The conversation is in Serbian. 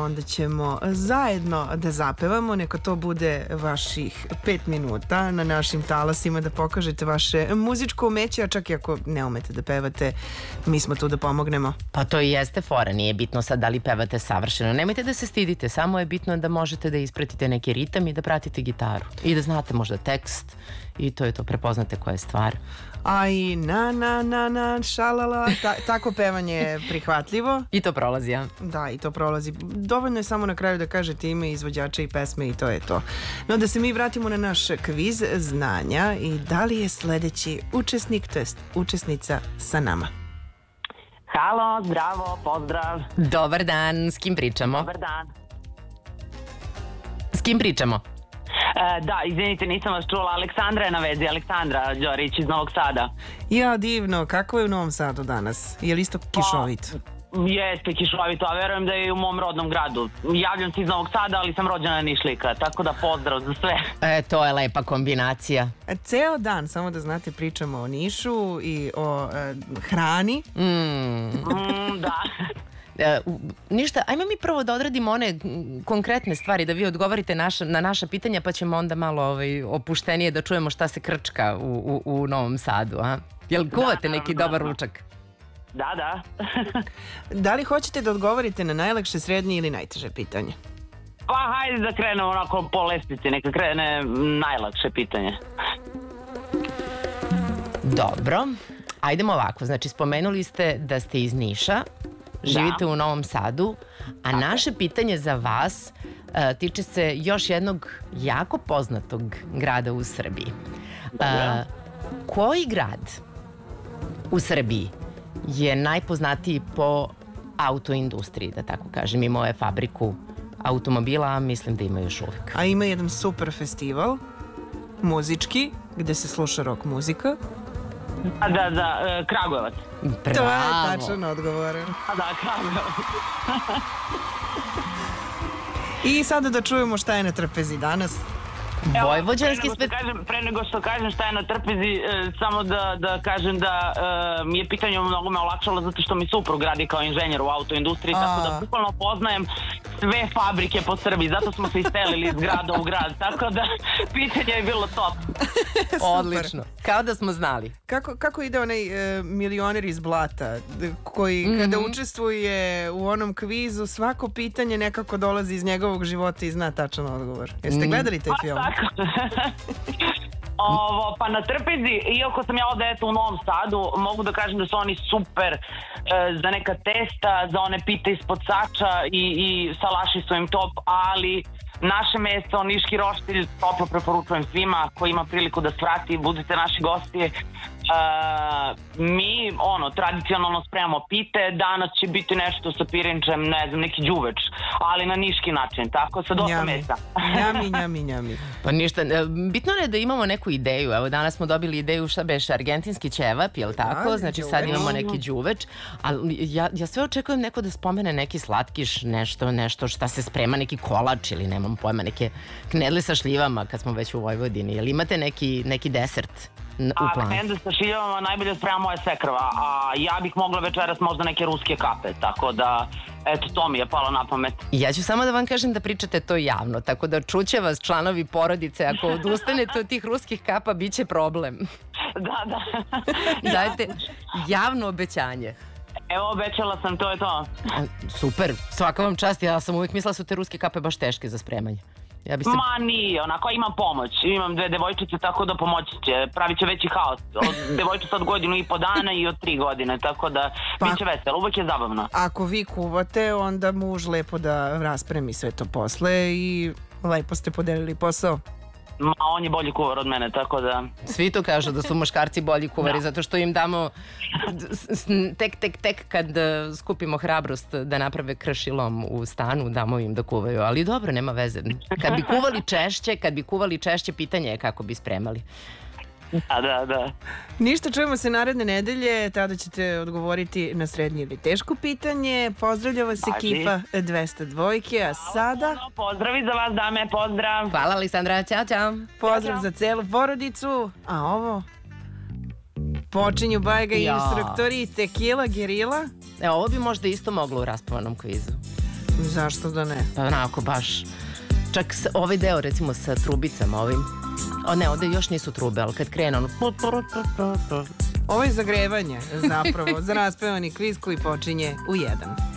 onda ćemo zajedno da zapevamo. Neka to bude vaših 5 minuta na našim talasima da pokažete vaše muzičko umeće, a čak i ako ne umete da pevate, mi smo tu da pomognemo. Pa to i jeste fora, nije bitno sad da li pevate savršeno. Nemojte da se stidite, samo je bitno da možete da ispratite neki ritam i da pratite gitaru. I da znate možda tekst i to je to, prepoznate koja je stvar. A i na, šalala, tako pevanje je prihvatljivo. I to prolazi, ja? Da, i to prolazi. Dovoljno je samo na kraju da kažete ime izvođača i pesme i to je to. No da se mi vratimo na naš kviz znanja i da li je sledeći učesnik, to jest učesnica sa nama. Halo, zdravo, pozdrav. Dobar dan, s kim pričamo? Dobar dan. S kim pričamo? Da, izvinite, nisam vas čula. Aleksandra je na vezi, Aleksandra Đorić iz Novog Sada. Ja, divno, kako je u Novom Sadu danas? Je li isto kišovito? Jeste kišovito, a verujem da je i u mom rodnom gradu. Javljam se iz Novog Sada, ali sam rođena Nišlika, tako da pozdrav za sve. To je lepa kombinacija. Ceo dan, samo da znate, pričamo o Nišu i o hrani. Da. Ništa, ajmo mi prvo da odradimo one konkretne stvari, da vi odgovorite na naša pitanja, pa ćemo onda malo opuštenije da čujemo šta se krčka u Novom Sadu. Jel kuvate neki dobar ručak? Da. Da li hoćete da odgovorite na najlakše, srednje ili najteže pitanje? Pa hajde da krenemo onako po lestvici, neka krene najlakše pitanje. Dobro, ajdemo ovako, znači spomenuli ste da ste iz Niša, živite u Novom Sadu, a naše pitanje za vas tiče se još jednog jako poznatog grada u Srbiji. Koji grad u Srbiji je najpoznatiji po autoindustriji, da tako kažem? Imao je fabriku automobila, a mislim da ima još uvijek. A ima jedan super festival, muzički, gde se sluša rock muzika. Da, Kragujevac. Bravo. To je tačan odgovor. Da, Kragujevac. I sada da čujemo šta je na trpezi danas. Vojvođanski pre nego što kažem šta je na trpezi, samo da kažem da mi je pitanje mnogo me olakšalo zato što mi suprug radi kao inženjer u autoindustriji, tako da bukvalno poznajem sve fabrike po Srbiji, zato smo se istelili iz grada u grad, tako da pitanje je bilo top. Odlično, kao da smo znali. Kako ide onaj milioner iz Blata koji kada učestvuje u onom kvizu, svako pitanje nekako dolazi iz njegovog života i zna tačan odgovor. Jeste gledali taj film? Pa na trpezi, iako sam ja ovde u Novom Sadu, mogu da kažem da su oni super za neka testa, za one pite ispod sača i salaši su im top, ali naše mesto, Niški roštilj, toplo preporučujem svima koji ima priliku da svrati, budite naši gosti. Mi, tradicionalno spremamo pite, danas će biti nešto sa pirinčem, ne znam, neki đuveč, ali na niški način, tako, sa dosta mesa. Njami. Pa ništa, bitno je da imamo neku ideju, evo danas smo dobili ideju šta beše, argentinski ćevap, jel tako? Znači sad imamo neki đuveč, ali ja sve očekujem neko da spomene neki slatkiš, nešto šta se sprema, neki kolač ili nemam pojma, neke knedle sa šljivama kad smo već u Vojvodini, jel imate neki desert? Knedle sa šljivama najbolje sprema moja svekrva, a ja bih mogla večeras možda neke ruske kape, tako da, eto, to mi je palo na pamet. Ja ću samo da vam kažem da pričate to javno, tako da čuće vas članovi porodice, ako odustanete od tih ruskih kapa, bit će problem. Da. Dajte javno obećanje. Evo, obećala sam, to je to. Super, svaka vam čast, ja sam uvijek mislila su te ruske kape baš teške za spremanje. Ma nije, onako imam pomoć, imam 2 devojčice, tako da pomoći će, pravit će veći haos, devojčica od 1.5 dana i od 3 godine, tako da bit će veselo, uvek je zabavno. Ako vi kuvate, onda muž lepo da raspremi sve to posle i lepo ste podelili posao. Ma, on je bolji kuvar od mene, tako da... Svi to kažu da su muškarci bolji kuvari, zato što im damo tek kad skupimo hrabrost da naprave kršilom u stanu, damo im da kuvaju, ali dobro, nema veze. Kad bi kuvali češće, pitanje je kako bi spremali. Da. Ništa, čujemo se naredne nedelje, tada ćete odgovoriti na srednje ili teško pitanje. Pozdravlja vas ekipa 202, a sada... Pozdravi za vas, dame, pozdrav. Hvala, Aleksandra, ćao. Pozdrav za celu porodicu, a ovo... Počinju Bajga i instruktori Tequila, Gerila. Ovo bi možda isto moglo u raspavanom kvizu. Zašto da ne? Pa onako baš, čak ovaj deo recimo sa trubicama ovim, ne, ovde još nisu trube, ali kad krenu ono... Ovo je zagrevanje zapravo za raspevani kviz koji počinje u 1.